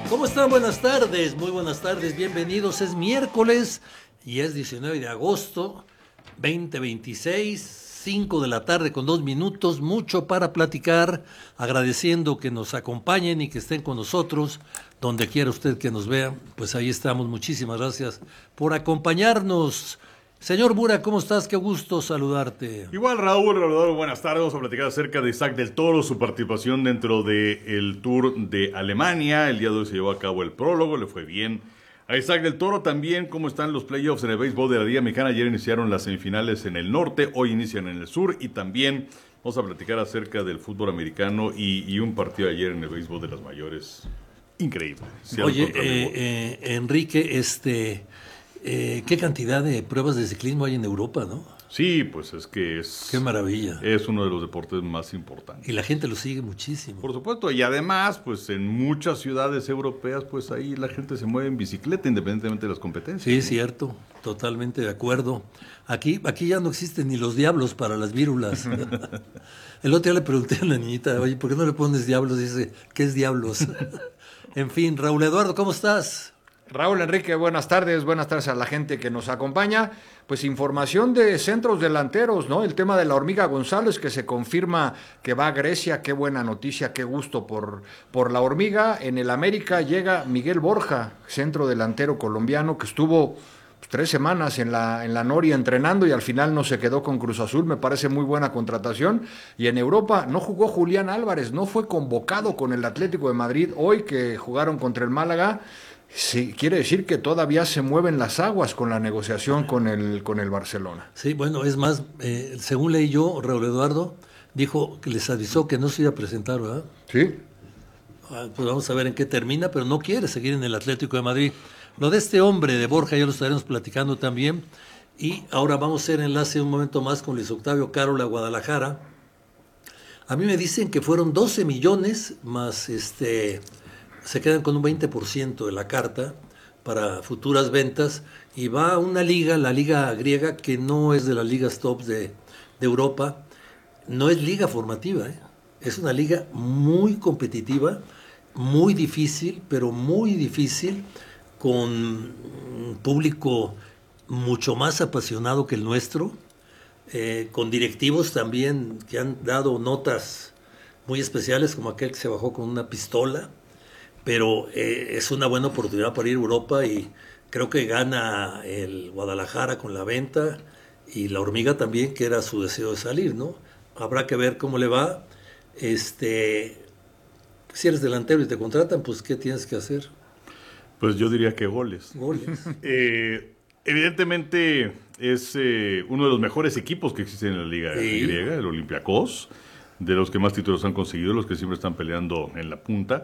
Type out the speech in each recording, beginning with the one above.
¿Cómo están? Buenas tardes, muy buenas tardes, bienvenidos. Es miércoles y es 19 de agosto, 2026, 5 de la tarde con 2 minutos, mucho para platicar, agradeciendo que nos acompañen y que estén con nosotros, donde quiera usted que nos vea, pues ahí estamos, muchísimas gracias por acompañarnos. Señor Bura, ¿cómo estás? Qué gusto saludarte. Igual, Raúl, buenas tardes. Vamos a platicar acerca de Isaac del Toro, su participación dentro del Tour de Alemania. El día de hoy se llevó a cabo el prólogo, le fue bien a Isaac del Toro. También cómo están los playoffs en el béisbol de la Liga Mexicana. Ayer iniciaron las semifinales en el norte, hoy inician en el sur. Y también vamos a platicar acerca del fútbol americano y un partido ayer en el béisbol de las mayores. Increíble. Oye, Enrique, qué cantidad de pruebas de ciclismo hay en Europa, ¿no? Sí, pues es que es... Qué maravilla. Es uno de los deportes más importantes. Y la gente lo sigue muchísimo. Por supuesto, y además, pues en muchas ciudades europeas, pues ahí la gente se mueve en bicicleta independientemente de las competencias. Sí, ¿no? Cierto, totalmente de acuerdo. Aquí ya no existen ni los diablos para las vírulas. El otro día le pregunté a una niñita, oye, ¿por qué no le pones diablos? Dice, ¿qué es diablos? En fin, Raúl Eduardo, ¿cómo estás? Raúl Enrique, buenas tardes a la gente que nos acompaña. Pues información de centros delanteros, ¿no? El tema de la Hormiga González, que se confirma que va a Grecia. Qué buena noticia, qué gusto por la Hormiga. En el América llega Miguel Borja, centro delantero colombiano, que estuvo 3 semanas en la Noria entrenando y al final no se quedó con Cruz Azul. Me parece muy buena contratación. Y en Europa no jugó Julián Álvarez, no fue convocado con el Atlético de Madrid hoy que jugaron contra el Málaga. Sí, quiere decir que todavía se mueven las aguas con la negociación con el Barcelona. Sí, bueno, es más, según leí yo, Raúl Eduardo dijo que les avisó que no se iba a presentar, ¿verdad? Sí. Pues vamos a ver en qué termina, pero no quiere seguir en el Atlético de Madrid. Lo de este hombre de Borja ya lo estaremos platicando también. Y ahora vamos a hacer enlace un momento más con Luis Octavio Carol a Guadalajara. A mí me dicen que fueron 12 millones más se quedan con un 20% de la carta para futuras ventas y va a una liga, la liga griega, que no es de las ligas tops de Europa, no es liga formativa, es una liga muy competitiva, muy difícil, pero muy difícil, con un público mucho más apasionado que el nuestro, con directivos también que han dado notas muy especiales, como aquel que se bajó con una pistola. Pero es una buena oportunidad para ir a Europa y creo que gana el Guadalajara con la venta y la Hormiga también, que era su deseo de salir, ¿no? Habrá que ver cómo le va. Si eres delantero y te contratan, pues ¿qué tienes que hacer? Pues yo diría que goles. Goles. Evidentemente es uno de los mejores equipos que existen en la Liga griega, el Olympiacos, de los que más títulos han conseguido, los que siempre están peleando en la punta.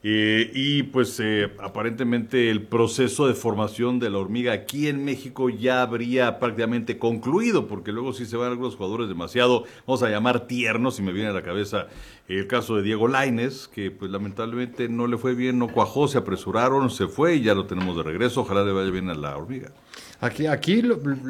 Y pues aparentemente el proceso de formación de la Hormiga aquí en México ya habría prácticamente concluido, porque luego sí se van algunos jugadores demasiado, vamos a llamar tiernos, y me viene a la cabeza el caso de Diego Lainez, que pues lamentablemente no le fue bien, no cuajó, se apresuraron, se fue y ya lo tenemos de regreso. Ojalá le vaya bien a la Hormiga. Aquí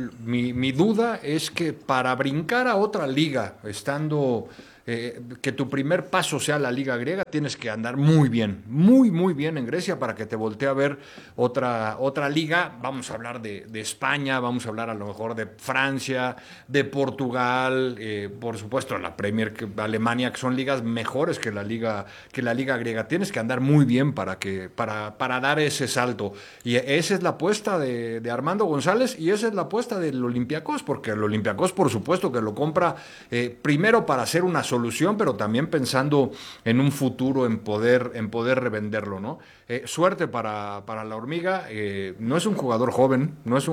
mi duda es que para brincar a otra liga, estando... que tu primer paso sea la liga griega, tienes que andar muy bien en Grecia para que te voltee a ver otra liga. Vamos a hablar de España, vamos a hablar a lo mejor de Francia, de Portugal, por supuesto la Premier, Alemania, que son ligas mejores que la liga griega. Tienes que andar muy bien para dar ese salto. Y esa es la apuesta de Armando González y esa es la apuesta del Olympiacos, porque el Olympiacos por supuesto que lo compra primero para hacer una solución, pero también pensando en un futuro, en poder revenderlo, ¿no? Suerte para la Hormiga. No es un jugador joven, no es un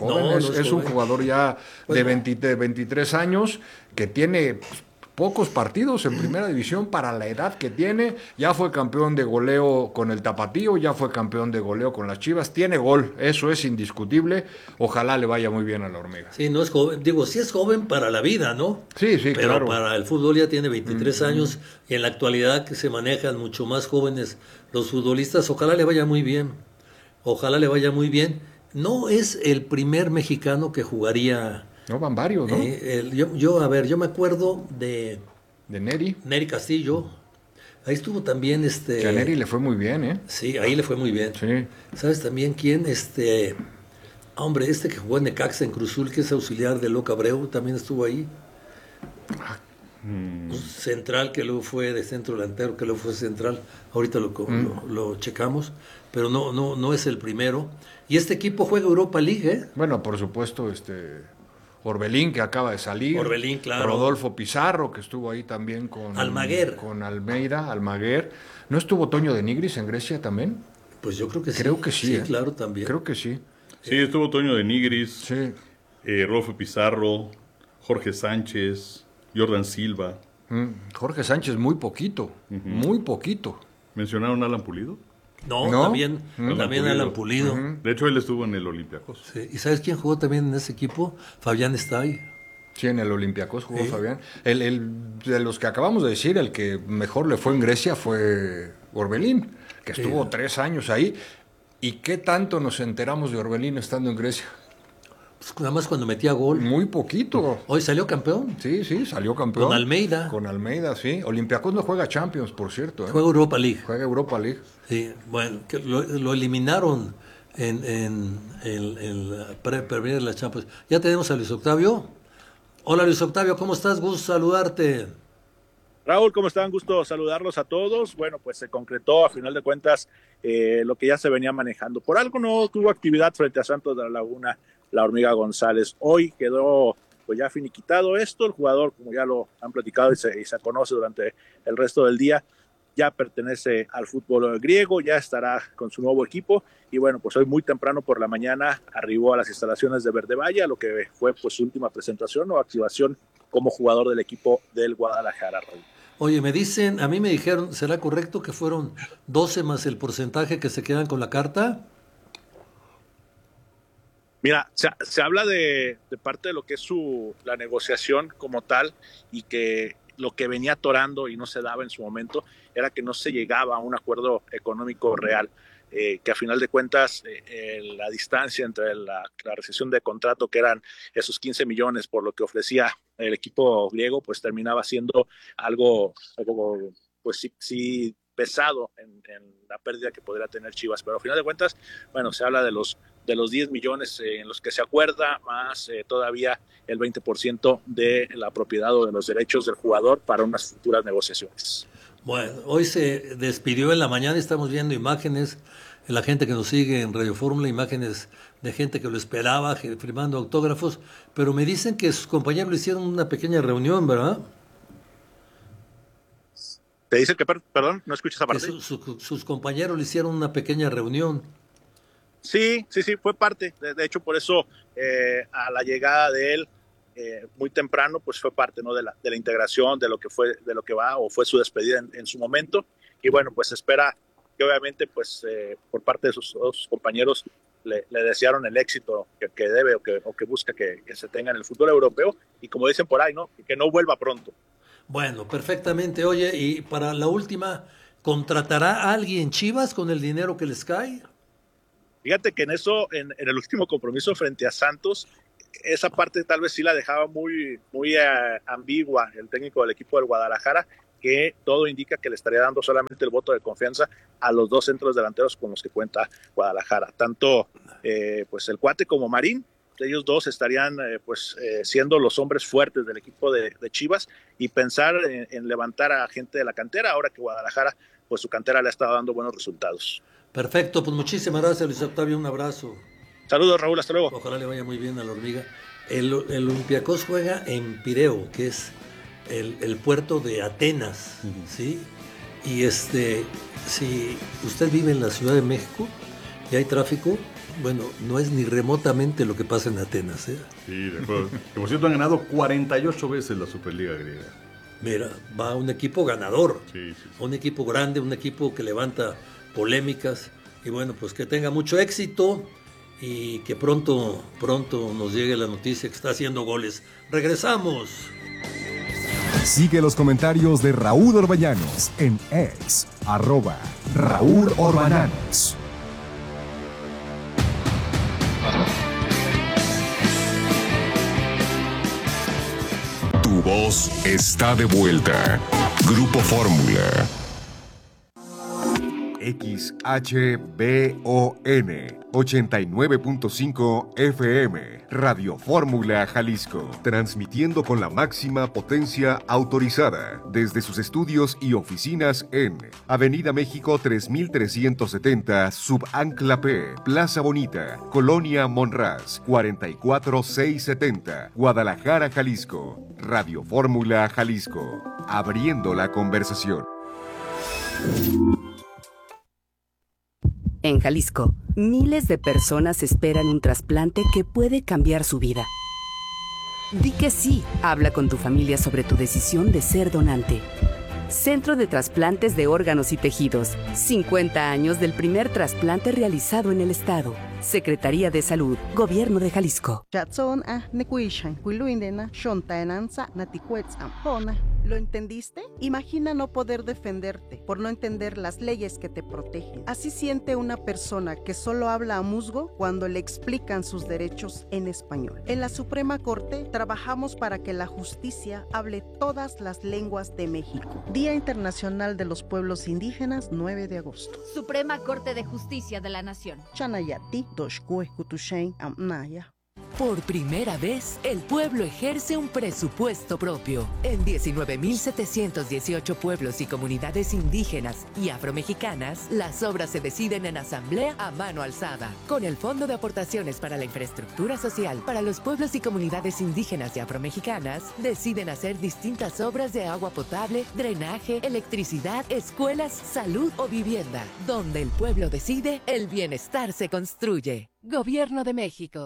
jugador ya de 23 años que tiene pocos partidos en primera división para la edad que tiene. Ya fue campeón de goleo con el Tapatío, ya fue campeón de goleo con las Chivas, tiene gol, eso es indiscutible. Ojalá le vaya muy bien a la Hormiga. Sí, no es joven, digo, sí es joven para la vida, ¿no? Sí, pero claro. Para el fútbol ya tiene 23 años y en la actualidad que se manejan mucho más jóvenes los futbolistas. Ojalá le vaya muy bien, ojalá le vaya muy bien. No es el primer mexicano que jugaría. No, van varios, ¿no? Yo me acuerdo de Neri. Neri Castillo. Ahí estuvo también Que a Neri le fue muy bien, ¿eh? Sí, ahí le fue muy bien. Sí. ¿Sabes también quién? Hombre, que jugó en Necaxa, en Cruzul, que es auxiliar de Loca Abreu, también estuvo ahí. Un central que luego fue de centro delantero, que luego fue central. Ahorita lo checamos, pero no es el primero. Y este equipo juega Europa League, ¿eh? Bueno, por supuesto, Orbelín, que acaba de salir. Orbelín, claro. Rodolfo Pizarro, que estuvo ahí también con Almaguer. Con Almaguer. ¿No estuvo Toño de Nigris en Grecia también? Pues yo creo que sí. Creo que sí. Sí, ¿eh? claro, también. Creo que sí. Sí, estuvo Toño de Nigris, Sí. Rodolfo Pizarro, Jorge Sánchez, Jordan Silva. Jorge Sánchez, muy poquito. Muy poquito. ¿Mencionaron a Alan Pulido? No, ¿No? también Alan Pulido. De hecho, él estuvo en el Olympiacos. Sí. ¿Y sabes quién jugó también en ese equipo? Fabián está ahí. Sí, en el Olympiacos jugó Sí. Fabián. De los que acabamos de decir, el que mejor le fue en Grecia fue Orbelín, que estuvo 3 años ahí. ¿Y qué tanto nos enteramos de Orbelín estando en Grecia? Pues nada más cuando metía gol. Muy poquito. Hoy salió campeón. Sí, salió campeón. Con Almeida. Con Almeida, sí. Olympiacos no juega Champions, por cierto. ¿eh? Juega Europa League. Juega Europa League. Sí, bueno, que lo eliminaron en la Premier de la Champions. Ya tenemos a Luis Octavio. Hola Luis Octavio, ¿cómo estás? Gusto saludarte. Raúl, ¿cómo están? Gusto saludarlos a todos. Bueno, pues se concretó a final de cuentas lo que ya se venía manejando. Por algo no tuvo actividad frente a Santos de la Laguna, la Hormiga González. Hoy quedó pues ya finiquitado esto. El jugador, como ya lo han platicado y se conoce durante el resto del día, ya pertenece al fútbol griego, ya estará con su nuevo equipo. Y bueno, pues hoy muy temprano por la mañana arribó a las instalaciones de Verde Valle, lo que fue pues su última presentación o activación como jugador del equipo del Guadalajara, Raúl. Oye, a mí me dijeron, ¿será correcto que fueron 12 más el porcentaje que se quedan con la carta? Mira, se habla de parte de lo que es la negociación como tal, y que lo que venía atorando y no se daba en su momento era que no se llegaba a un acuerdo económico real, que a final de cuentas la distancia entre la rescisión de contrato, que eran esos 15 millones por lo que ofrecía el equipo griego, pues terminaba siendo algo pues sí pesado en la pérdida que podría tener Chivas. Pero a final de cuentas, bueno, se habla de los 10 millones en los que se acuerda, más todavía el 20% de la propiedad o de los derechos del jugador para unas futuras negociaciones. Bueno, hoy se despidió en la mañana, estamos viendo imágenes, la gente que nos sigue en Radio Fórmula, imágenes de gente que lo esperaba, firmando autógrafos, pero me dicen que sus compañeros le hicieron una pequeña reunión, ¿verdad? ¿Te dice que, perdón, no escuchas esa parte? Que sus compañeros le hicieron una pequeña reunión. Sí, fue parte. De hecho, por eso a la llegada de él muy temprano, pues fue parte, ¿no?, de la integración, de lo que fue su despedida en su momento. Y bueno, pues espera que obviamente, pues por parte de sus compañeros le desearon el éxito que debe o que busca que se tenga en el fútbol europeo. Y como dicen por ahí, ¿no?, que no vuelva pronto. Bueno, perfectamente. Oye, y para la última, ¿contratará a alguien Chivas con el dinero que les cae? Fíjate que en eso, en el último compromiso frente a Santos, esa parte tal vez sí la dejaba muy ambigua el técnico del equipo del Guadalajara, que todo indica que le estaría dando solamente el voto de confianza a los 2 centros delanteros con los que cuenta Guadalajara. Tanto pues el Cuate como Marín, ellos dos estarían siendo los hombres fuertes del equipo de Chivas, y pensar en levantar a gente de la cantera, ahora que Guadalajara, pues su cantera le ha estado dando buenos resultados. Perfecto, pues muchísimas gracias, Luis Octavio, un abrazo. Saludos, Raúl, hasta luego. Ojalá le vaya muy bien a la Hormiga. El Olympiacos juega en Pireo, que es el puerto de Atenas, ¿sí? Y si usted vive en la Ciudad de México y hay tráfico, bueno, no es ni remotamente lo que pasa en Atenas, ¿eh? Sí, de acuerdo. Que por cierto han ganado 48 veces la Superliga griega. Mira, va un equipo ganador, Sí. un equipo grande, un equipo que levanta polémicas, y bueno, pues que tenga mucho éxito y que pronto nos llegue la noticia que está haciendo goles. ¡Regresamos! Sigue los comentarios de Raúl Orbañanos en X, @Raúl Orbañanos. Tu voz está de vuelta. Grupo Fórmula. XHBON 89.5 FM, Radio Fórmula Jalisco, transmitiendo con la máxima potencia autorizada desde sus estudios y oficinas en Avenida México 3370, Subancla P, Plaza Bonita, Colonia Monraz, 44670, Guadalajara, Jalisco. Radio Fórmula Jalisco, abriendo la conversación. En Jalisco, miles de personas esperan un trasplante que puede cambiar su vida. Di que sí. Habla con tu familia sobre tu decisión de ser donante. Centro de Trasplantes de Órganos y Tejidos. 50 años del primer trasplante realizado en el estado. Secretaría de Salud, Gobierno de Jalisco. ¿Lo entendiste? Imagina no poder defenderte por no entender las leyes que te protegen. Así siente una persona que solo habla a musgo cuando le explican sus derechos en español. En la Suprema Corte trabajamos para que la justicia hable todas las lenguas de México. Día Internacional de los Pueblos Indígenas, 9 de agosto. Suprema Corte de Justicia de la Nación. Chanayati, Doshkue, Kutushen, Amnaya. Por primera vez, el pueblo ejerce un presupuesto propio. En 19.718 pueblos y comunidades indígenas y afromexicanas, las obras se deciden en asamblea a mano alzada. Con el Fondo de Aportaciones para la Infraestructura Social para los pueblos y comunidades indígenas y afromexicanas, deciden hacer distintas obras de agua potable, drenaje, electricidad, escuelas, salud o vivienda. Donde el pueblo decide, el bienestar se construye. Gobierno de México.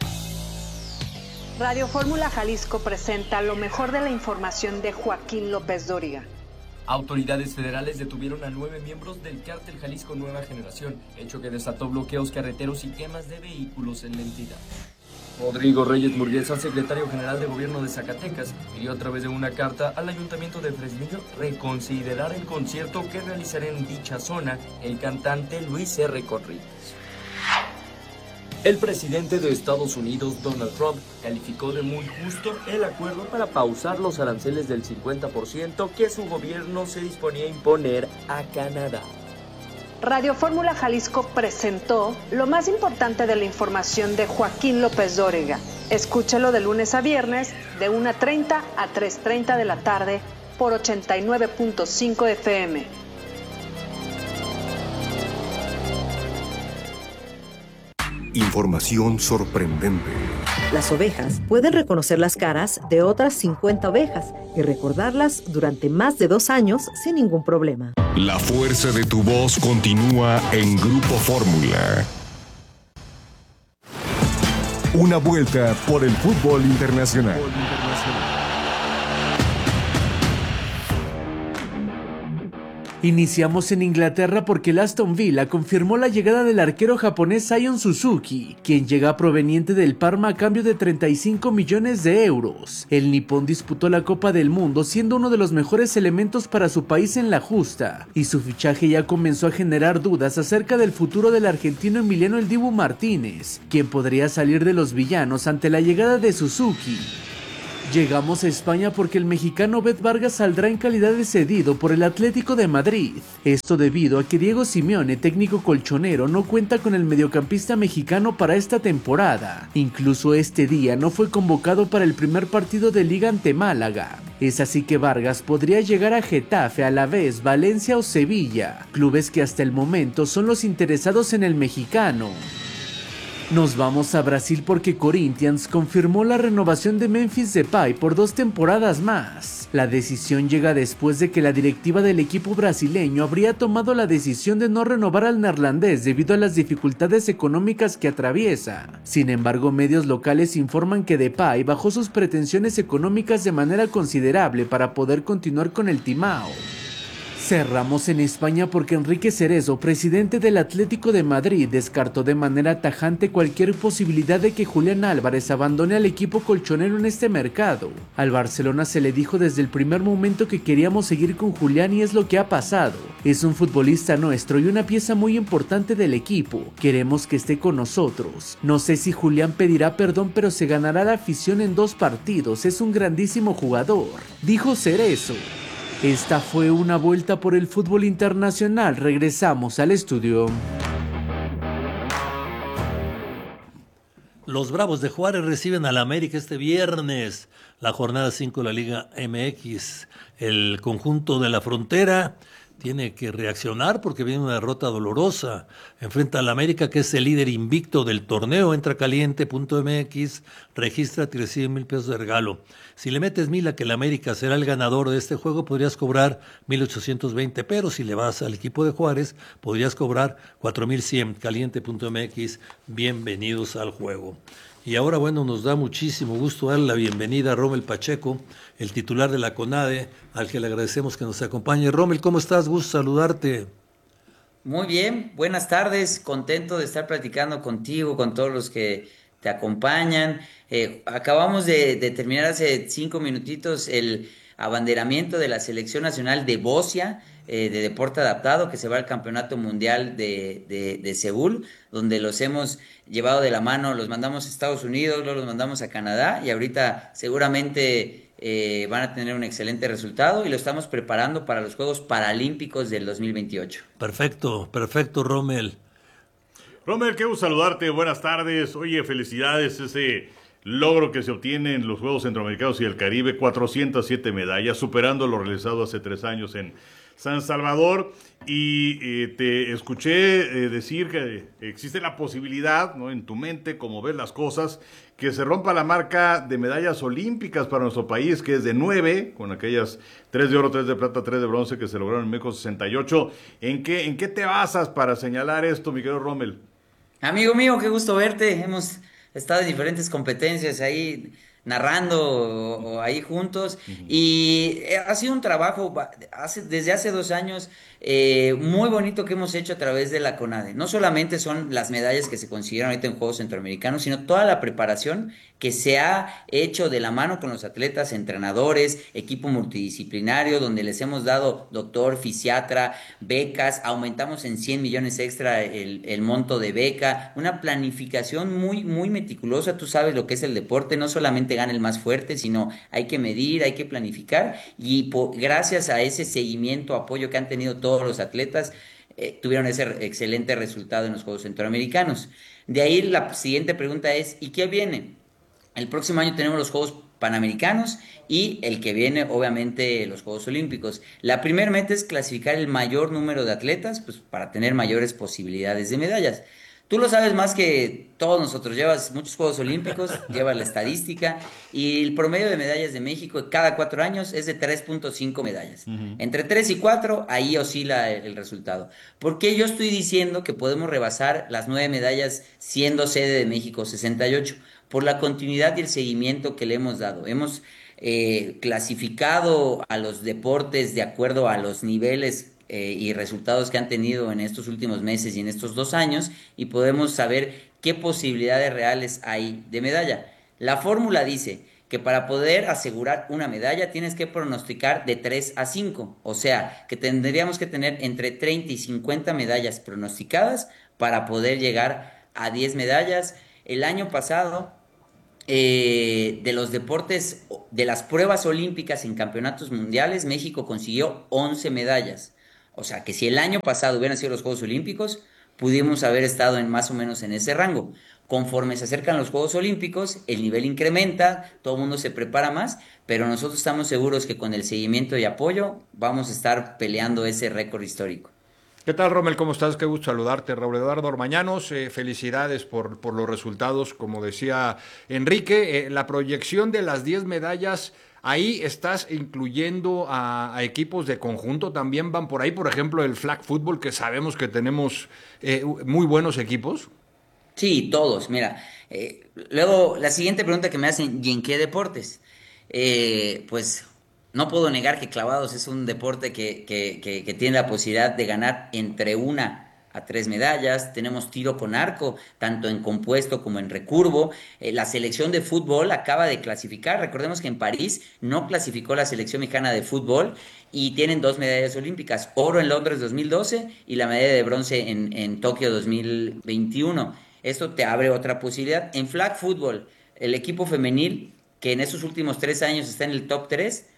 Radio Fórmula Jalisco presenta lo mejor de la información de Joaquín López Dóriga. Autoridades federales detuvieron a 9 miembros del cártel Jalisco Nueva Generación, hecho que desató bloqueos carreteros y quemas de vehículos en la entidad. Rodrigo Reyes Murgueza, secretario general de Gobierno de Zacatecas, pidió a través de una carta al Ayuntamiento de Fresnillo reconsiderar el concierto que realizará en dicha zona el cantante Luis R. Conríquez. El presidente de Estados Unidos, Donald Trump, calificó de muy justo el acuerdo para pausar los aranceles del 50% que su gobierno se disponía a imponer a Canadá. Radio Fórmula Jalisco presentó lo más importante de la información de Joaquín López Dóriga. Escúchalo de lunes a viernes de 1:30 a 3:30 de la tarde por 89.5 FM. Información sorprendente. Las ovejas pueden reconocer las caras de otras 50 ovejas y recordarlas durante más de 2 años sin ningún problema. La fuerza de tu voz continúa en Grupo Fórmula. Una vuelta por el fútbol internacional. Iniciamos en Inglaterra porque el Aston Villa confirmó la llegada del arquero japonés Sion Suzuki, quien llega proveniente del Parma a cambio de 35 millones de euros. El nipón disputó la Copa del Mundo siendo uno de los mejores elementos para su país en la justa, y su fichaje ya comenzó a generar dudas acerca del futuro del argentino Emiliano El Dibu Martínez, quien podría salir de los villanos ante la llegada de Suzuki. Llegamos a España porque el mexicano Bet Vargas saldrá en calidad de cedido por el Atlético de Madrid. Esto debido a que Diego Simeone, técnico colchonero, no cuenta con el mediocampista mexicano para esta temporada. Incluso este día no fue convocado para el primer partido de Liga ante Málaga. Es así que Vargas podría llegar a Getafe, Alavés, Valencia o Sevilla, clubes que hasta el momento son los interesados en el mexicano. Nos vamos a Brasil porque Corinthians confirmó la renovación de Memphis Depay por 2 temporadas más. La decisión llega después de que la directiva del equipo brasileño habría tomado la decisión de no renovar al neerlandés debido a las dificultades económicas que atraviesa. Sin embargo, medios locales informan que Depay bajó sus pretensiones económicas de manera considerable para poder continuar con el Timao. Cerramos en España porque Enrique Cerezo, presidente del Atlético de Madrid, descartó de manera tajante cualquier posibilidad de que Julián Álvarez abandone al equipo colchonero en este mercado. Al Barcelona se le dijo desde el primer momento que queríamos seguir con Julián y es lo que ha pasado. Es un futbolista nuestro y una pieza muy importante del equipo. Queremos que esté con nosotros. No sé si Julián pedirá perdón, pero se ganará la afición en 2 partidos. Es un grandísimo jugador, dijo Cerezo. Esta fue una vuelta por el fútbol internacional. Regresamos al estudio. Los Bravos de Juárez reciben al América este viernes, la jornada 5 de la Liga MX. El conjunto de la Frontera tiene que reaccionar porque viene una derrota dolorosa. Enfrenta al América, que es el líder invicto del torneo. Entra caliente.mx, regístrate y recibe $1,000 de regalo. Si le metes 1,000 a que el América será el ganador de este juego, podrías cobrar 1,820, pero si le vas al equipo de Juárez, podrías cobrar 4,100. Caliente.mx, bienvenidos al juego. Y ahora, bueno, nos da muchísimo gusto darle la bienvenida a Rommel Pacheco, el titular de la CONADE, al que le agradecemos que nos acompañe. Rommel, ¿cómo estás? Gusto saludarte. Muy bien, buenas tardes, contento de estar platicando contigo, con todos los que te acompañan. Acabamos de terminar hace 5 minutitos el abanderamiento de la Selección Nacional de Bocia, de deporte adaptado, que se va al Campeonato Mundial de Seúl, donde los hemos llevado de la mano, los mandamos a Estados Unidos, luego los mandamos a Canadá, y ahorita seguramente van a tener un excelente resultado, y lo estamos preparando para los Juegos Paralímpicos del 2028. Perfecto, Rommel. Rommel, qué gusto saludarte, buenas tardes. Oye, felicidades, ese logro que se obtiene en los Juegos Centroamericanos y del Caribe, 407 medallas, superando lo realizado hace 3 años en San Salvador, y te escuché decir que existe la posibilidad, ¿no?, en tu mente, como ves las cosas, que se rompa la marca de medallas olímpicas para nuestro país, que es de 9, con aquellas 3 de oro, 3 de plata, 3 de bronce que se lograron en México 68. ¿En qué te basas para señalar esto, mi querido Rommel? Amigo mío, qué gusto verte. Hemos estado en diferentes competencias ahí narrando o ahí juntos, y ha sido un trabajo desde hace 2 años muy bonito que hemos hecho a través de la CONADE. No solamente son las medallas que se consiguieron ahorita en Juegos Centroamericanos, sino toda la preparación que se ha hecho de la mano con los atletas, entrenadores, equipo multidisciplinario, donde les hemos dado doctor, fisiatra, becas, aumentamos en 100 millones extra el monto de beca, una planificación muy, muy meticulosa. Tú sabes lo que es el deporte, no solamente gana el más fuerte, sino hay que medir, hay que planificar, y gracias a ese seguimiento, apoyo que han tenido todos los atletas, tuvieron ese excelente resultado en los Juegos Centroamericanos. De ahí la siguiente pregunta es, ¿y qué viene? El próximo año tenemos los Juegos Panamericanos y el que viene, obviamente, los Juegos Olímpicos. La primera meta es clasificar el mayor número de atletas, pues, para tener mayores posibilidades de medallas. Tú lo sabes más que todos nosotros, llevas muchos Juegos Olímpicos, llevas la estadística, y el promedio de medallas de México cada 4 años es de 3.5 medallas. Entre 3 y 4, ahí oscila el resultado. ¿Por qué yo estoy diciendo que podemos rebasar las 9 medallas siendo sede de México 68? Por la continuidad y el seguimiento que le hemos dado. Hemos clasificado a los deportes de acuerdo a los niveles y resultados que han tenido en estos últimos meses y en estos 2 años, y podemos saber qué posibilidades reales hay de medalla. La fórmula dice que para poder asegurar una medalla tienes que pronosticar de 3 a 5, o sea, que tendríamos que tener entre 30 y 50 medallas pronosticadas para poder llegar a 10 medallas. El año pasado, de los deportes, de las pruebas olímpicas en campeonatos mundiales, México consiguió 11 medallas. O sea, que si el año pasado hubieran sido los Juegos Olímpicos, pudimos haber estado más o menos en ese rango. Conforme se acercan los Juegos Olímpicos, el nivel incrementa, todo el mundo se prepara más, pero nosotros estamos seguros que con el seguimiento y apoyo vamos a estar peleando ese récord histórico. ¿Qué tal, Rommel? ¿Cómo estás? Qué gusto saludarte. Raúl Eduardo Ormañanos, felicidades por los resultados. Como decía Enrique, la proyección de las 10 medallas, ahí estás incluyendo a equipos de conjunto, también van por ahí, por ejemplo, el flag football, que sabemos que tenemos muy buenos equipos. Sí, todos. Mira, luego la siguiente pregunta que me hacen, ¿y en qué deportes? Pues no puedo negar que clavados es un deporte que tiene la posibilidad de ganar entre 1 a 3 medallas. Tenemos tiro con arco, tanto en compuesto como en recurvo. La selección de fútbol acaba de clasificar. Recordemos que en París no clasificó la selección mexicana de fútbol y tienen 2 medallas olímpicas, oro en Londres 2012 y la medalla de bronce en Tokio 2021. Esto te abre otra posibilidad. En flag fútbol, el equipo femenil, que en estos últimos 3 años está en el top 3,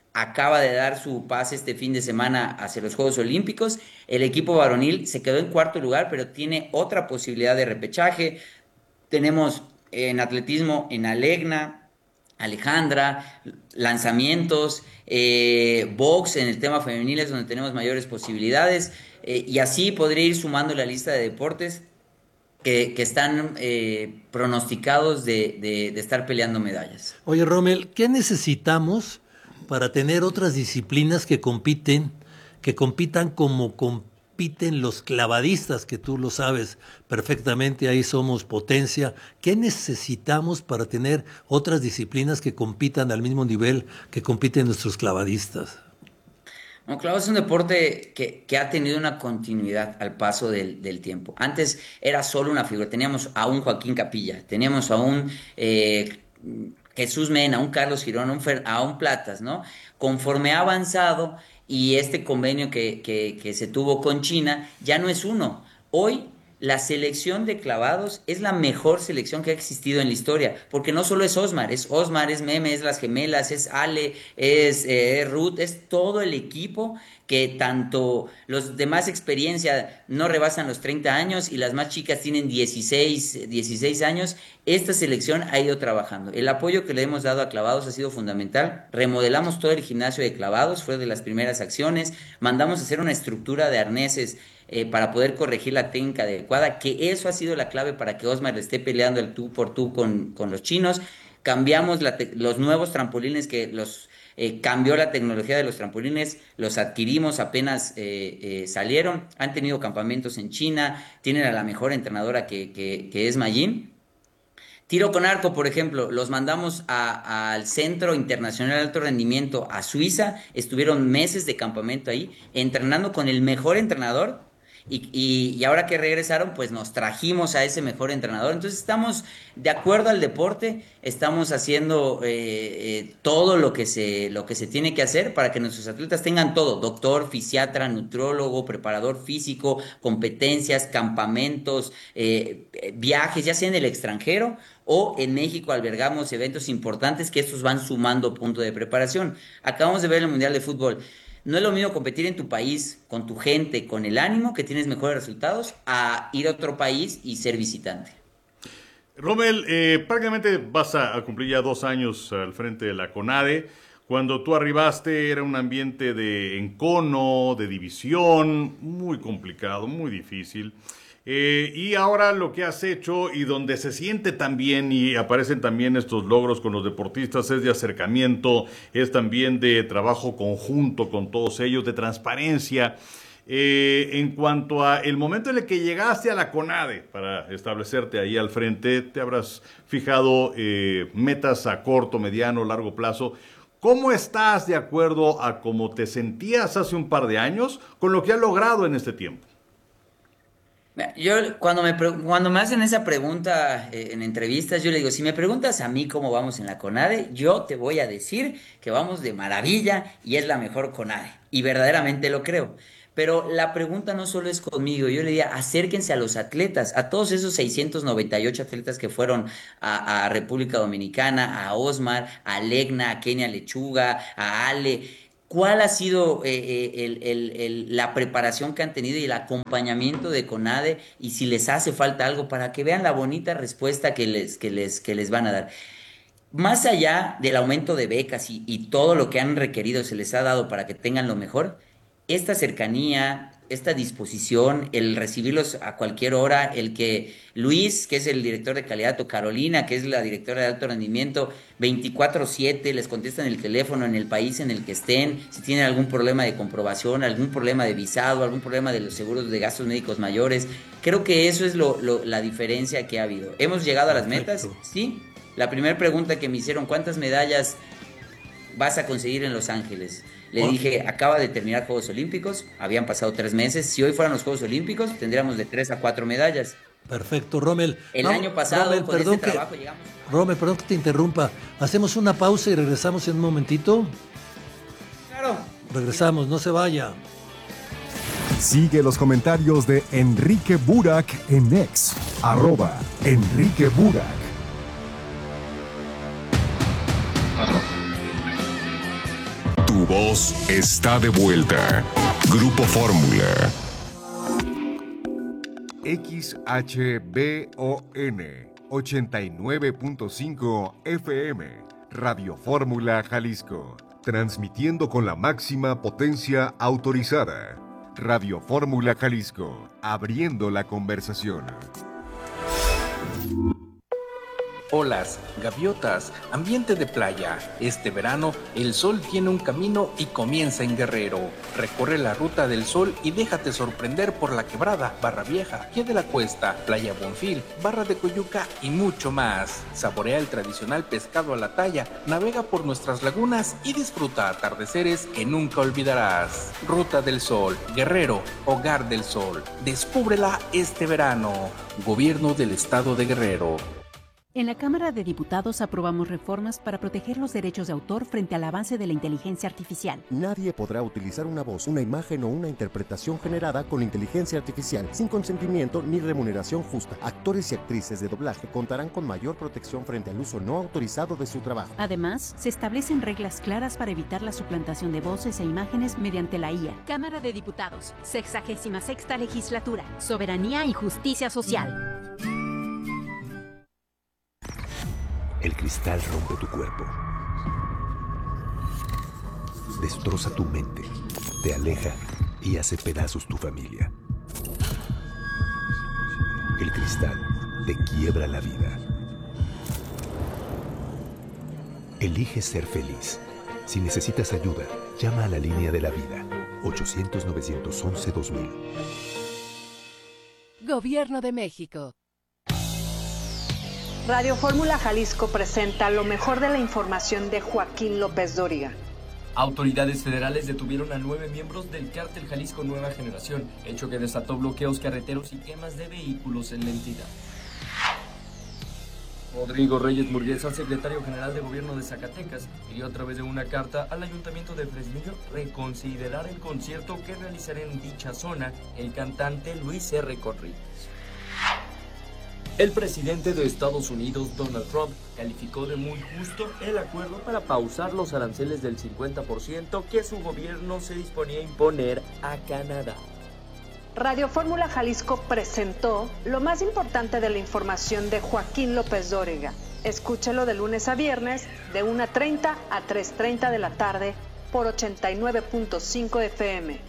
acaba de dar su pase este fin de semana hacia los Juegos Olímpicos. El equipo varonil se quedó en cuarto lugar, pero tiene otra posibilidad de repechaje. Tenemos en atletismo en Alegna, Alejandra, lanzamientos, box en el tema femenil es donde tenemos mayores posibilidades, y así podría ir sumando la lista de deportes que están pronosticados de estar peleando medallas. Oye, Rommel, ¿qué necesitamos para tener otras disciplinas que compitan como compiten los clavadistas, que tú lo sabes perfectamente, ahí somos potencia? ¿Qué necesitamos para tener otras disciplinas que compitan al mismo nivel que compiten nuestros clavadistas? No, claro, es un deporte que ha tenido una continuidad al paso del tiempo. Antes era solo una figura. Teníamos a un Joaquín Capilla, teníamos a un Jesús Mena, a un Carlos Girón, a un Platas, ¿no? Conforme ha avanzado y este convenio que se tuvo con China, ya no es uno. Hoy la selección de clavados es la mejor selección que ha existido en la historia, porque no solo es Osmar, es Meme, es las gemelas, es Ale, es Ruth, es todo el equipo, que tanto los de más experiencia no rebasan los 30 años y las más chicas tienen 16 años. Esta selección ha ido trabajando. El apoyo que le hemos dado a clavados ha sido fundamental. Remodelamos todo el gimnasio de clavados, fue de las primeras acciones. Mandamos a hacer una estructura de arneses para poder corregir la técnica adecuada, que eso ha sido la clave para que Osmar le esté peleando el tú por tú con los chinos. Cambiamos los nuevos trampolines que cambió la tecnología de los trampolines, los adquirimos apenas salieron, han tenido campamentos en China, tienen a la mejor entrenadora que es Mayin. Tiro con arco, por ejemplo, los mandamos al Centro Internacional de Alto Rendimiento a Suiza, estuvieron meses de campamento ahí, entrenando con el mejor entrenador. Y ahora que regresaron, pues nos trajimos a ese mejor entrenador. Entonces estamos de acuerdo al deporte, estamos haciendo todo lo que se tiene que hacer para que nuestros atletas tengan todo: doctor, fisiatra, nutrólogo, preparador físico, competencias, campamentos, viajes, ya sea en el extranjero o en México. Albergamos eventos importantes que estos van sumando punto de preparación. Acabamos de ver el Mundial de Fútbol. No es lo mismo competir en tu país, con tu gente, con el ánimo, que tienes mejores resultados, a ir a otro país y ser visitante. Rommel, prácticamente vas a cumplir ya 2 años al frente de la CONADE. Cuando tú arribaste era un ambiente de encono, de división, muy complicado, muy difícil. Y ahora lo que has hecho, y donde se siente también y aparecen también estos logros con los deportistas, es de acercamiento, es también de trabajo conjunto con todos ellos, de transparencia. En cuanto a el momento en el que llegaste a la CONADE para establecerte ahí al frente, te habrás fijado metas a corto, mediano, largo plazo. ¿Cómo estás de acuerdo a cómo te sentías hace un par de años con lo que has logrado en este tiempo? Yo cuando me hacen esa pregunta en entrevistas, yo le digo, si me preguntas a mí cómo vamos en la CONADE, yo te voy a decir que vamos de maravilla y es la mejor CONADE, y verdaderamente lo creo. Pero la pregunta no solo es conmigo, yo le diría, acérquense a los atletas, a todos esos 698 atletas que fueron a República Dominicana, a Osmar, a Legna, a Kenia Lechuga, a Ale. ¿Cuál ha sido la preparación que han tenido y el acompañamiento de CONADE? Y si les hace falta algo, para que vean la bonita respuesta que les van a dar. Más allá del aumento de becas y todo lo que han requerido se les ha dado para que tengan lo mejor, esta cercanía, esta disposición, el recibirlos a cualquier hora, el que Luis, que es el director de calidad, o Carolina, que es la directora de alto rendimiento, 24/7 les contestan el teléfono en el país en el que estén, si tienen algún problema de comprobación, algún problema de visado, algún problema de los seguros de gastos médicos mayores. Creo que eso es la diferencia que ha habido. ¿Hemos llegado a las metas? Sí. La primera pregunta que me hicieron, ¿cuántas medallas vas a conseguir en Los Ángeles? Le dije, acaba de terminar Juegos Olímpicos, habían pasado 3 meses. Si hoy fueran los Juegos Olímpicos, tendríamos de 3 a 4 medallas. Perfecto, Rommel. El año pasado, Rommel, con este trabajo, llegamos. Rommel, perdón que te interrumpa. ¿Hacemos una pausa y regresamos en un momentito? Claro. Regresamos, no se vaya. Sigue los comentarios de Enrique Burak en X, @Enrique Burak. Tu voz está de vuelta. Grupo Fórmula. XHBON 89.5 FM. Radio Fórmula Jalisco. Transmitiendo con la máxima potencia autorizada. Radio Fórmula Jalisco. Abriendo la conversación. Olas, gaviotas, ambiente de playa. Este verano, el sol tiene un camino y comienza en Guerrero. Recorre la ruta del sol y déjate sorprender por La Quebrada, Barra Vieja, Pie de la Cuesta, Playa Bonfil, Barra de Coyuca y mucho más. Saborea el tradicional pescado a la talla, navega por nuestras lagunas y disfruta atardeceres que nunca olvidarás. Ruta del Sol, Guerrero, Hogar del Sol. Descúbrela este verano. Gobierno del Estado de Guerrero. En la Cámara de Diputados aprobamos reformas para proteger los derechos de autor frente al avance de la inteligencia artificial. Nadie podrá utilizar una voz, una imagen o una interpretación generada con inteligencia artificial sin consentimiento ni remuneración justa. Actores y actrices de doblaje contarán con mayor protección frente al uso no autorizado de su trabajo. Además, se establecen reglas claras para evitar la suplantación de voces e imágenes mediante la IA. Cámara de Diputados, 66ª Legislatura, Soberanía y Justicia Social. El cristal rompe tu cuerpo, destroza tu mente, te aleja y hace pedazos tu familia. El cristal te quiebra la vida. Elige ser feliz. Si necesitas ayuda, llama a la línea de la vida, 800-911-2000. Gobierno de México. Radio Fórmula Jalisco presenta lo mejor de la información de Joaquín López Dóriga. Autoridades federales detuvieron a 9 miembros del cártel Jalisco Nueva Generación, hecho que desató bloqueos carreteros y quemas de vehículos en la entidad. Rodrigo Reyes Murguesa, secretario general de Gobierno de Zacatecas, pidió a través de una carta al Ayuntamiento de Fresnillo reconsiderar el concierto que realizará en dicha zona el cantante Luis R. Conríquez. El presidente de Estados Unidos, Donald Trump, calificó de muy justo el acuerdo para pausar los aranceles del 50% que su gobierno se disponía a imponer a Canadá. Radio Fórmula Jalisco presentó lo más importante de la información de Joaquín López Dóriga. Escúchelo de lunes a viernes de 1:30 a 3:30 de la tarde por 89.5 FM.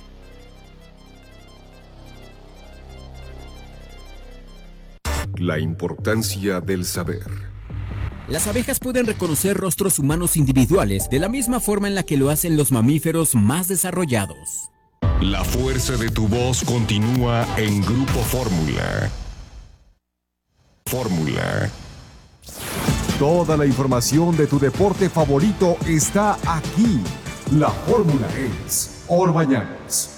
La importancia del saber. Las abejas pueden reconocer rostros humanos individuales de la misma forma en la que lo hacen los mamíferos más desarrollados. La fuerza de tu voz continúa en Grupo Fórmula. Fórmula. Toda la información de tu deporte favorito está aquí. La fórmula es Orbañanos.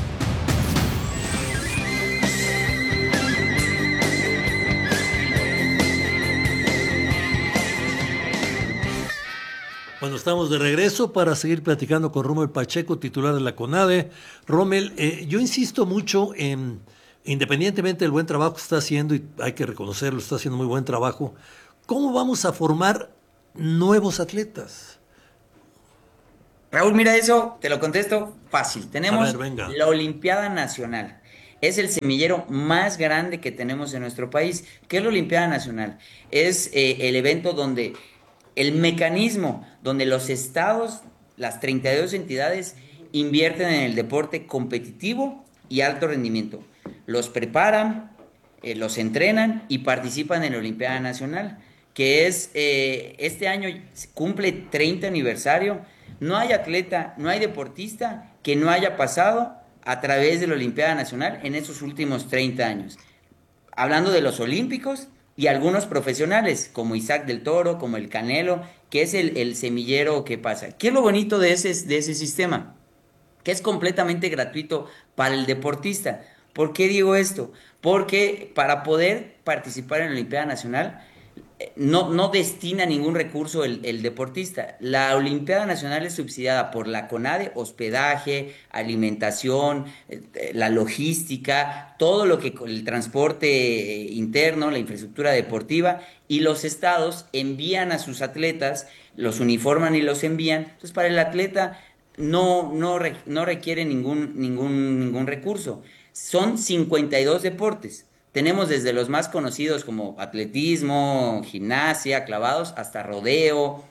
Bueno, estamos de regreso para seguir platicando con Rommel Pacheco, titular de la CONADE. Rommel, yo insisto mucho en, independientemente del buen trabajo que está haciendo, y hay que reconocerlo, está haciendo muy buen trabajo, ¿cómo vamos a formar nuevos atletas? Raúl, mira eso, te lo contesto fácil. Tenemos venga. la Olimpiada Nacional. Es el semillero más grande que tenemos en nuestro país. ¿Qué es la Olimpiada Nacional? Es el evento donde el mecanismo donde los estados, las 32 entidades, invierten en el deporte competitivo y alto rendimiento. Los preparan, los entrenan y participan en la Olimpiada Nacional, que es, este año cumple 30 aniversario. No hay atleta, no hay deportista que no haya pasado a través de la Olimpiada Nacional en esos últimos 30 años. Hablando de los olímpicos y algunos profesionales, como Isaac del Toro, como el Canelo, que es el semillero que pasa. ¿Qué es lo bonito de ese sistema? Que es completamente gratuito para el deportista. ¿Por qué digo esto? Porque para poder participar en la Olimpiada Nacional no destina ningún recurso el deportista. La Olimpiada Nacional es subsidiada por la CONADE, hospedaje, alimentación, la logística, todo lo que el transporte interno, la infraestructura deportiva, y los estados envían a sus atletas, los uniforman y los envían. Entonces, para el atleta no requiere ningún recurso. Son 52 deportes. Tenemos desde los más conocidos como atletismo, gimnasia, clavados, hasta rodeo,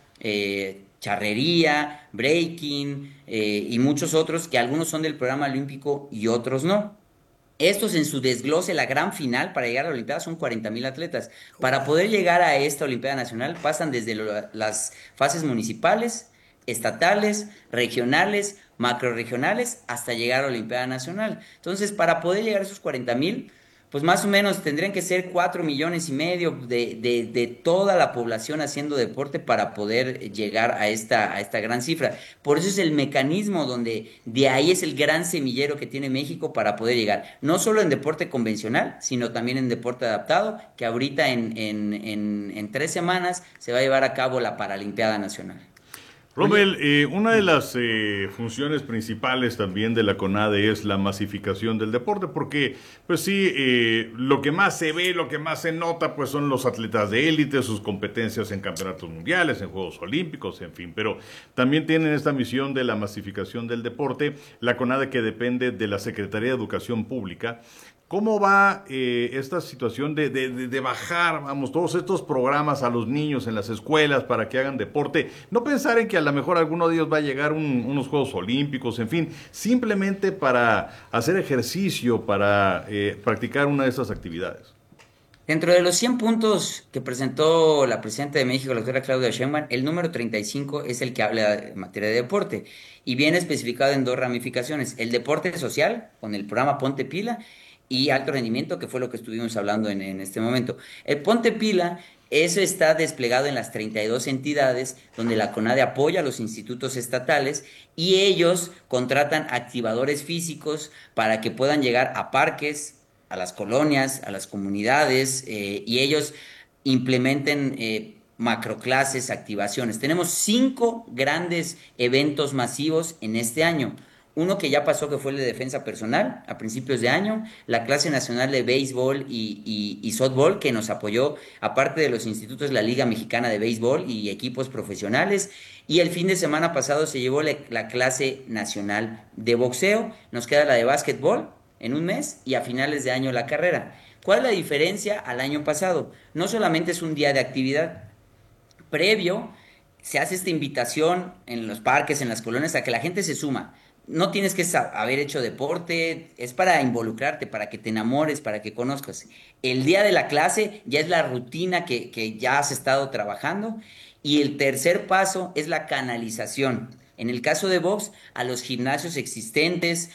charrería, breaking y muchos otros, que algunos son del programa olímpico y otros no. Estos en su desglose, la gran final para llegar a la Olimpiada son 40,000 atletas. Para poder llegar a esta Olimpiada Nacional pasan desde las fases municipales, estatales, regionales, macrorregionales, hasta llegar a la Olimpiada Nacional. Entonces, para poder llegar a esos 40,000, pues más o menos tendrían que ser 4,5 millones de toda la población haciendo deporte para poder llegar a esta gran cifra. Por eso es el mecanismo donde de ahí es el gran semillero que tiene México para poder llegar. No solo en deporte convencional, sino también en deporte adaptado, que ahorita en 3 semanas se va a llevar a cabo la Paralimpiada Nacional. Rommel, una de las funciones principales también de la CONADE es la masificación del deporte, porque pues sí, lo que más se ve, lo que más se nota, pues son los atletas de élite, sus competencias en campeonatos mundiales, en Juegos Olímpicos, en fin, pero también tienen esta misión de la masificación del deporte, la CONADE, que depende de la Secretaría de Educación Pública. ¿Cómo va esta situación de bajar, vamos, todos estos programas a los niños en las escuelas para que hagan deporte? No pensar en que a lo mejor alguno de ellos va a llegar unos Juegos Olímpicos, en fin, simplemente para hacer ejercicio, para practicar una de esas actividades. Dentro de los 100 puntos que presentó la presidenta de México, la doctora Claudia Sheinbaum, el número 35 es el que habla en materia de deporte y viene especificado en 2 ramificaciones: el deporte social, con el programa Ponte Pila, y alto rendimiento, que fue lo que estuvimos hablando en este momento. El Ponte Pila, eso está desplegado en las 32 entidades donde la CONADE apoya a los institutos estatales y ellos contratan activadores físicos para que puedan llegar a parques, a las colonias, a las comunidades, y ellos implementen macroclases, activaciones. Tenemos 5 grandes eventos masivos en este año. Uno que ya pasó, que fue el de defensa personal a principios de año, la clase nacional de béisbol y softball, que nos apoyó, aparte de los institutos, la Liga Mexicana de Béisbol y equipos profesionales, y el fin de semana pasado se llevó la clase nacional de boxeo. Nos queda la de básquetbol en un mes y a finales de año la carrera. ¿Cuál es la diferencia al año pasado? No solamente es un día de actividad, previo se hace esta invitación en los parques, en las colonias, a que la gente se suma. No tienes que haber hecho deporte, es para involucrarte, para que te enamores, para que conozcas. El día de la clase ya es la rutina que ya has estado trabajando. Y el tercer paso es la canalización. En el caso de box, a los gimnasios existentes,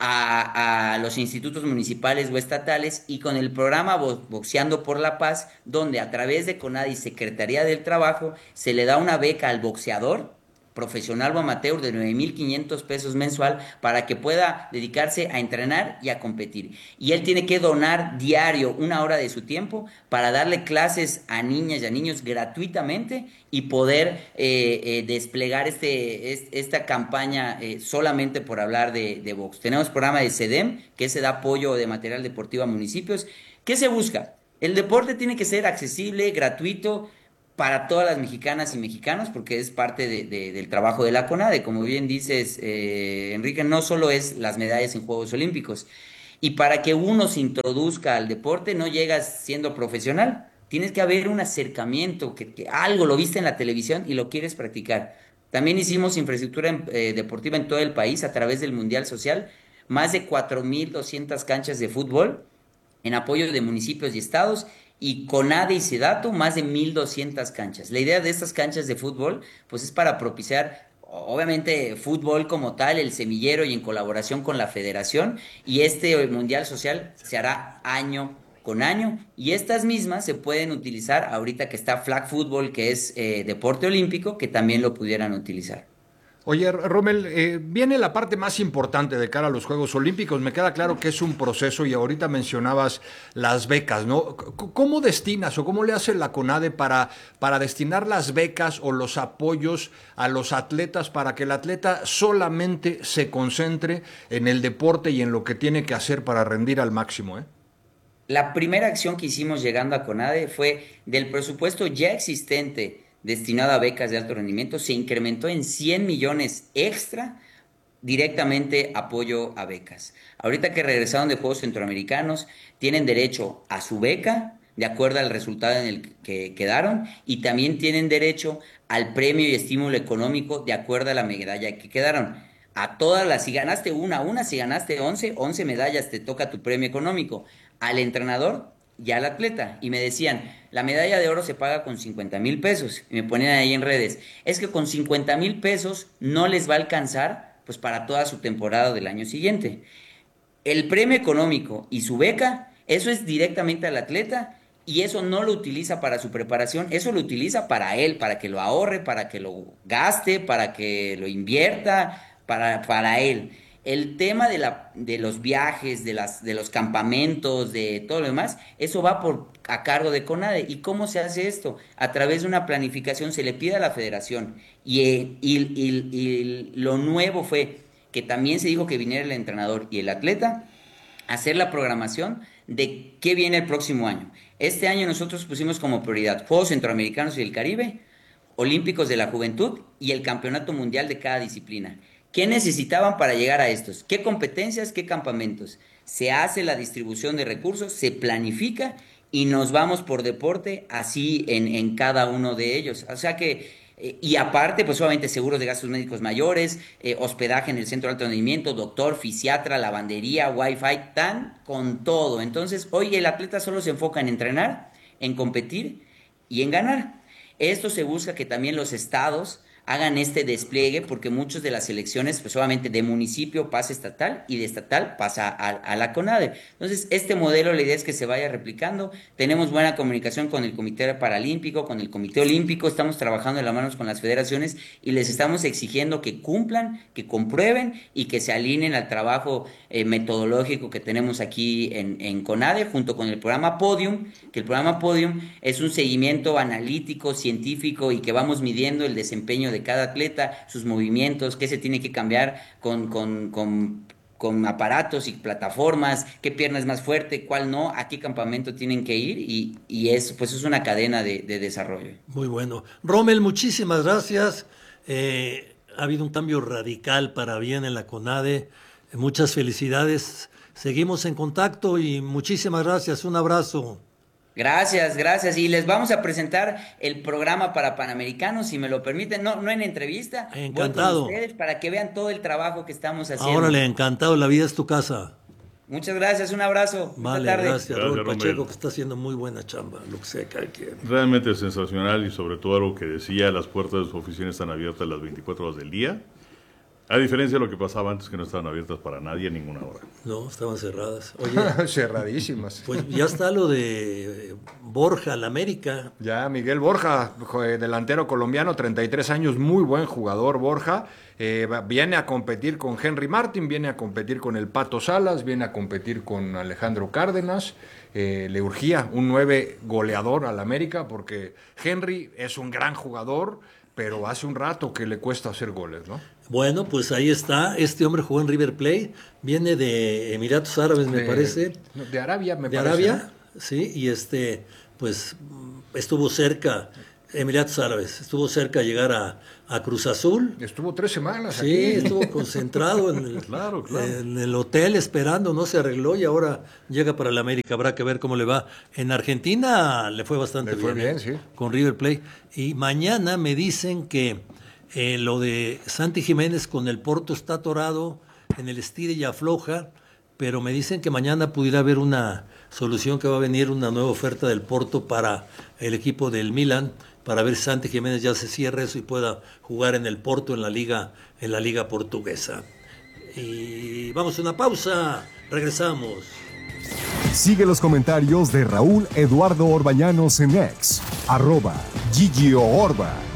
a los institutos municipales o estatales, y con el programa Boxeando por la Paz, donde a través de CONADE y Secretaría del Trabajo se le da una beca al boxeador profesional o amateur de 9,500 pesos mensual para que pueda dedicarse a entrenar y a competir. Y él tiene que donar diario 1 hora de su tiempo para darle clases a niñas y a niños gratuitamente y poder desplegar esta campaña solamente por hablar de box. Tenemos programa de CEDEM, que se da apoyo de material deportivo a municipios. ¿Qué se busca? El deporte tiene que ser accesible, gratuito, para todas las mexicanas y mexicanos, porque es parte del trabajo de la CONADE. Como bien dices, Enrique, no solo es las medallas en Juegos Olímpicos. Y para que uno se introduzca al deporte, no llegas siendo profesional. Tienes que haber un acercamiento, que algo lo viste en la televisión y lo quieres practicar. También hicimos infraestructura deportiva en todo el país a través del Mundial Social, más de 4,200 canchas de fútbol en apoyo de municipios y estados, y CONADE y SEDATU más de 1,200 canchas. La idea de estas canchas de fútbol pues es para propiciar, obviamente, fútbol como tal, el semillero, y en colaboración con la federación, y este Mundial Social se hará año con año, y estas mismas se pueden utilizar ahorita que está flag football, que es deporte olímpico, que también lo pudieran utilizar. Oye, Rommel, viene la parte más importante de cara a los Juegos Olímpicos. Me queda claro que es un proceso y ahorita mencionabas las becas, ¿no? ¿Cómo destinas o cómo le hace la CONADE para destinar las becas o los apoyos a los atletas para que el atleta solamente se concentre en el deporte y en lo que tiene que hacer para rendir al máximo, La primera acción que hicimos llegando a CONADE fue del presupuesto ya existente destinado a becas de alto rendimiento, se incrementó en 100 millones extra directamente apoyo a becas. Ahorita que regresaron de Juegos Centroamericanos, tienen derecho a su beca, de acuerdo al resultado en el que quedaron, y también tienen derecho al premio y estímulo económico de acuerdo a la medalla que quedaron. A todas las, si ganaste una, si ganaste 11 medallas, te toca tu premio económico. Al entrenador y al atleta. Y me decían, la medalla de oro se paga con 50,000 pesos. Y me ponían ahí en redes, es que con 50,000 pesos no les va a alcanzar pues para toda su temporada del año siguiente. El premio económico y su beca, eso es directamente al atleta, y eso no lo utiliza para su preparación, eso lo utiliza para él, para que lo ahorre, para que lo gaste, para que lo invierta, para él. El tema de los viajes, de los campamentos, de todo lo demás, eso va a cargo de CONADE. ¿Y cómo se hace esto? A través de una planificación, se le pide a la federación. Y lo nuevo fue que también se dijo que viniera el entrenador y el atleta a hacer la programación de qué viene el próximo año. Este año nosotros pusimos como prioridad Juegos Centroamericanos y del Caribe, Olímpicos de la Juventud y el Campeonato Mundial de cada disciplina. ¿Qué necesitaban para llegar a estos? ¿Qué competencias? ¿Qué campamentos? Se hace la distribución de recursos, se planifica y nos vamos por deporte así en cada uno de ellos. O sea que, y aparte, pues obviamente seguros de gastos médicos mayores, hospedaje en el centro de alto rendimiento, doctor, fisiatra, lavandería, wifi, tan con todo. Entonces, hoy el atleta solo se enfoca en entrenar, en competir y en ganar. Esto se busca que también los estados hagan este despliegue, porque muchas de las selecciones, pues obviamente de municipio pasa estatal y de estatal pasa a la CONADE. Entonces, este modelo, la idea es que se vaya replicando. Tenemos buena comunicación con el Comité Paralímpico, con el Comité Olímpico, estamos trabajando de la mano con las federaciones y les estamos exigiendo que cumplan, que comprueben y que se alineen al trabajo metodológico que tenemos aquí en CONADE, junto con el programa Podium, que el programa Podium es un seguimiento analítico, científico, y que vamos midiendo el desempeño de cada atleta, sus movimientos, qué se tiene que cambiar con aparatos y plataformas, qué pierna es más fuerte, cuál no, a qué campamento tienen que ir, y eso pues es una cadena de desarrollo. Muy bueno. Rommel, muchísimas gracias. Ha habido un cambio radical para bien en la CONADE. Muchas felicidades. Seguimos en contacto y muchísimas gracias. Un abrazo. Gracias. Y les vamos a presentar el programa para Panamericanos, si me lo permiten, no en entrevista. Encantado. Voy con ustedes para que vean todo el trabajo que estamos haciendo. Órale, encantado, la vida es tu casa. Muchas gracias, un abrazo. Vale, Buenas tardes. gracias, Raúl Pacheco, que está haciendo muy buena chamba, lo que sea que quiera. Realmente sensacional, y sobre todo algo que decía, las puertas de su oficina están abiertas las 24 horas del día. A diferencia de lo que pasaba antes, que no estaban abiertas para nadie a ninguna hora. No, estaban cerradas. Oye, cerradísimas. Pues ya está lo de Borja, la América. Ya, Miguel Borja, delantero colombiano, 33 años, muy buen jugador Borja. Viene a competir con Henry Martin, viene a competir con el Pato Salas, viene a competir con Alejandro Cárdenas. Le urgía un 9 goleador al América, porque Henry es un gran jugador, pero hace un rato que le cuesta hacer goles, ¿no? Bueno, pues ahí está. Este hombre jugó en River Plate, viene de Emiratos Árabes, me parece. De Arabia, me parece. De Arabia, sí, y pues estuvo cerca, Emiratos Árabes, estuvo cerca de llegar a Cruz Azul. Estuvo 3 semanas aquí. Sí, estuvo concentrado en el hotel esperando, no se arregló y ahora llega para el América. Habrá que ver cómo le va. En Argentina le fue bastante bien, sí. Con River Plate. Y mañana me dicen que lo de Santi Jiménez con el Porto está atorado en el estire y afloja, pero me dicen que mañana pudiera haber una solución, que va a venir una nueva oferta del Porto para el equipo del Milan, para ver si Santi Jiménez ya se cierre eso y pueda jugar en el Porto, en la liga portuguesa. Y vamos a una pausa, regresamos. Sigue los comentarios de Raúl Eduardo Orbañanos en X, @GigioOrba.